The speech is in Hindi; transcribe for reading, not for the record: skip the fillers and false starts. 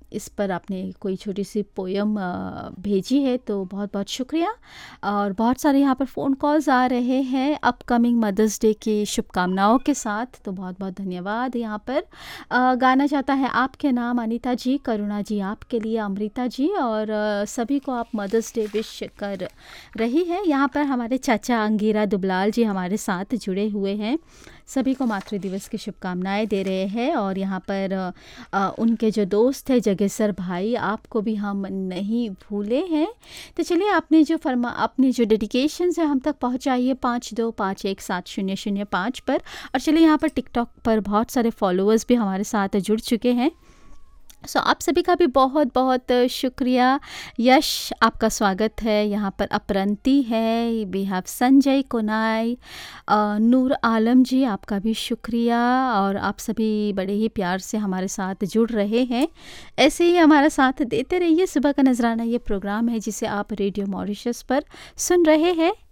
इस पर आपने कोई छोटी-सी पोएम भेजी है, तो बहुत-बहुत शुक्रिया। और बहुत सारे यहाँ पर फ़ोन कॉल्स आ रहे हैं अपकमिंग मदर्स डे की शुभकामनाओं के साथ, तो बहुत-बहुत धन्यवाद। यहाँ पर गाना चाहता है आपके नाम अनीता जी, करुणा जी आपके लिए, अमृता जी और सभी को आप मदर्स डे विश कर रही हैं। यहाँ पर हमारे चाचा अंगीरा दुबलाल जी हमारे साथ जुड़े हुए हैं, सभी को मातृ दिवस की शुभकामनाएं दे रहे हैं। और यहाँ पर उनके जो दोस्त हैं जगेसर भाई, आपको भी हम नहीं भूले हैं। तो चलिए अपनी जो डेडिकेशंस है हम तक पहुँचाइए 5251170005 पर। और चलिए यहाँ पर टिकटॉक पर बहुत सारे फॉलोअर्स भी हमारे साथ जुड़ चुके हैं, सो आप सभी का भी बहुत बहुत शुक्रिया। यश आपका स्वागत है, यहाँ पर अपरंती है, वी हैव संजय कोनाई, नूर आलम जी आपका भी शुक्रिया। और आप सभी बड़े ही प्यार से हमारे साथ जुड़ रहे हैं, ऐसे ही हमारा साथ देते रहिए। सुबह का नजराना ये प्रोग्राम है जिसे आप रेडियो मॉरिशस पर सुन रहे हैं।